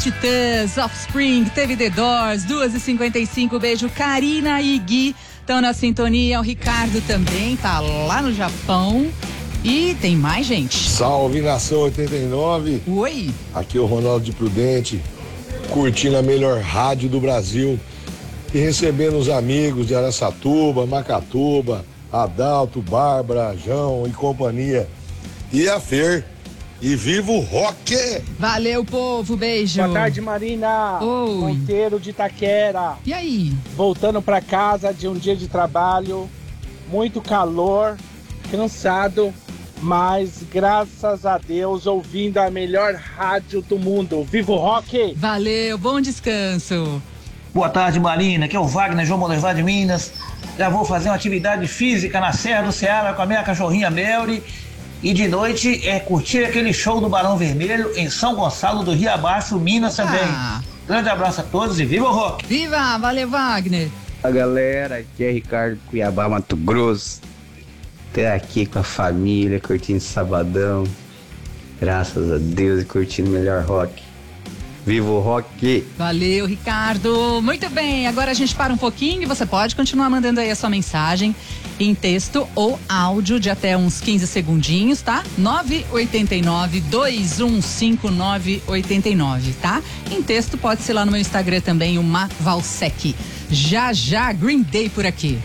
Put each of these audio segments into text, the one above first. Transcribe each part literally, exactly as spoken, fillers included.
Titãs, Offspring, teve The Doors, duas e cinquenta e cinco, beijo, Karina e Gui estão na sintonia, o Ricardo também tá lá no Japão. E tem mais gente. Salve, Nação oitenta e nove. Oi. Aqui é o Ronaldo de Prudente, curtindo a melhor rádio do Brasil e recebendo os amigos de Araçatuba, Macatuba, Adalto, Bárbara, João e companhia. E a Fer. E viva o rock! Valeu, povo, beijo. Boa tarde, Marina. Oi. Monteiro de Itaquera. E aí? Voltando pra casa de um dia de trabalho, muito calor, cansado, mas graças a Deus ouvindo a melhor rádio do mundo. Viva o rock! Valeu, bom descanso. Boa tarde, Marina. Aqui é o Wagner João Molevar de Minas. Já vou fazer uma atividade física na Serra do Ceará com a minha cachorrinha Melry. E de noite é curtir aquele show do Barão Vermelho em São Gonçalo do Rio Abaixo, Minas também. Ah. Grande abraço a todos e viva o rock! Viva! Valeu, Wagner! A galera, aqui é Ricardo Cuiabá, Mato Grosso. Tô aqui com a família, curtindo sabadão. Graças a Deus e curtindo o melhor rock. Viva o rock! Valeu, Ricardo! Muito bem, agora a gente para um pouquinho e você pode continuar mandando aí a sua mensagem em texto ou áudio de até uns quinze segundinhos, tá? nove oito nove, dois um cinco, nove oito nove, tá? Em texto pode ser lá no meu Instagram também, o Mavalsec. Já já, Green Day por aqui.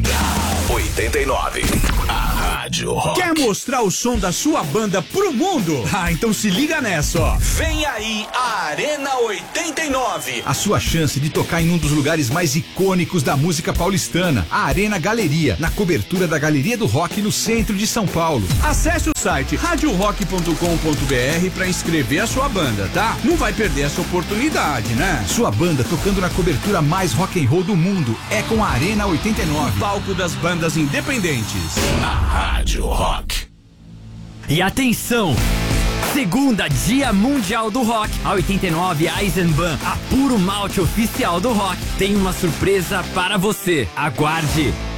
oitenta e nove. A Rádio Rock. Quer mostrar o som da sua banda pro mundo? Ah, então se liga nessa, ó. Vem aí a Arena oitenta e nove. A sua chance de tocar em um dos lugares mais icônicos da música paulistana, a Arena Galeria, na cobertura da Galeria do Rock no centro de São Paulo. Acesse o site rádio rock ponto com ponto b r para inscrever a sua banda, tá? Não vai perder essa oportunidade, né? Sua banda tocando na cobertura mais rock and roll do mundo é com a Arena oitenta e nove, palco das bandas independentes. A Rádio Rock. E atenção! Segunda Dia Mundial do Rock. A oitenta e nove Eisenbahn, a puro malte oficial do rock, tem uma surpresa para você. Aguarde!